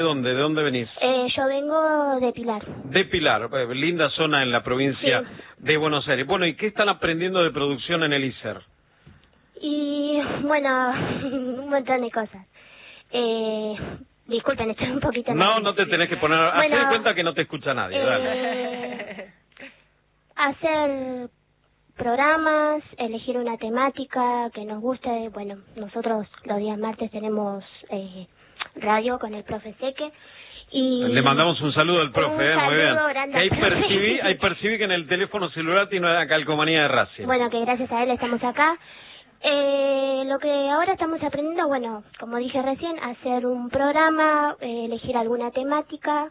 ¿De dónde venís? Yo vengo de Pilar. De Pilar, linda zona en la provincia de Buenos Aires. Bueno, ¿y qué están aprendiendo de producción en el ISER? Y bueno, un montón de cosas. Disculpen, estoy un poquito No, no te tenés que poner... Bueno, Hacé cuenta que no te escucha nadie, dale. Hacer programas, elegir una temática que nos guste. Bueno, nosotros los días martes tenemos radio con el profe Seque. Y le mandamos un saludo al profe, muy bien. Grande Que ahí percibí que en el teléfono celular tiene una calcomanía de Racing. Bueno, que gracias a él estamos acá. Lo que ahora estamos aprendiendo, bueno, como dije recién, hacer un programa, elegir alguna temática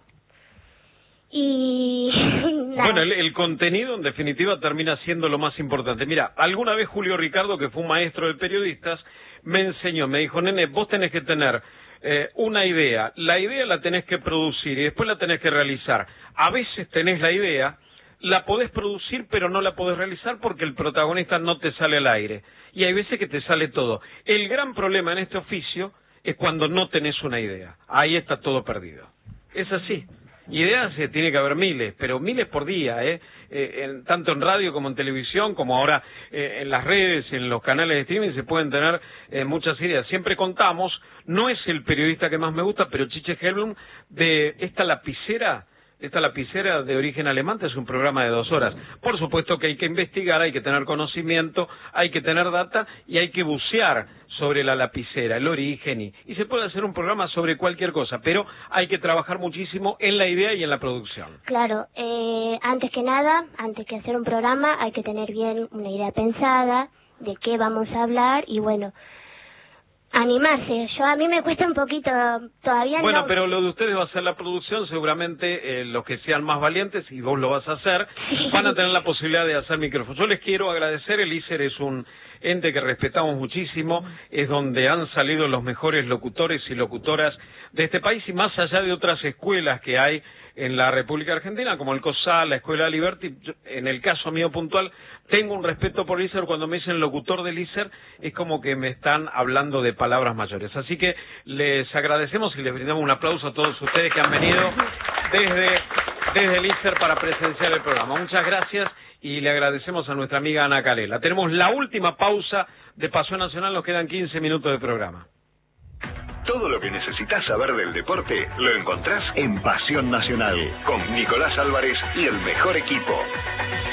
y... Bueno, el contenido en definitiva termina siendo lo más importante. Mira, alguna vez Julio Ricardo, que fue un maestro de periodistas, me enseñó, me dijo, nene, vos tenés que tener una idea, la idea la tenés que producir y después la tenés que realizar. A veces tenés la idea, la podés producir pero no la podés realizar porque el protagonista no te sale al aire. Y hay veces que te sale todo. El gran problema en este oficio es cuando no tenés una idea. Ahí está todo perdido. Es así. Ideas tiene que haber miles, pero miles por día, tanto en radio como en televisión, como ahora en las redes, en los canales de streaming, se pueden tener muchas ideas. Siempre contamos, no es el periodista que más me gusta, pero Chiche Helblum, de esta lapicera de origen alemán, es un programa de 2 horas. Por supuesto que hay que investigar, hay que tener conocimiento, hay que tener data y hay que bucear sobre la lapicera, el origen, y se puede hacer un programa sobre cualquier cosa, pero hay que trabajar muchísimo en la idea y en la producción. Claro, antes que nada, antes que hacer un programa, hay que tener bien una idea pensada de qué vamos a hablar y bueno, animarse. A mí me cuesta un poquito, todavía bueno, no... pero lo de ustedes va a ser la producción, seguramente los que sean más valientes, y vos lo vas a hacer, van a tener la posibilidad de hacer micrófonos. Yo les quiero agradecer, el ISER es un ente que respetamos muchísimo, es donde han salido los mejores locutores y locutoras de este país, y más allá de otras escuelas que hay en la República Argentina, como el COSAL, la Escuela Liberty, en el caso mío puntual, tengo un respeto por el ISER. Cuando me dicen locutor del ISER, es como que me están hablando de palabras mayores. Así que les agradecemos y les brindamos un aplauso a todos ustedes que han venido desde el ISER para presenciar el programa. Muchas gracias y le agradecemos a nuestra amiga Ana Calela. Tenemos la última pausa de Pasión Nacional, nos quedan 15 minutos de programa. Todo lo que necesitas saber del deporte lo encontrás en Pasión Nacional, con Nicolás Álvarez y el mejor equipo.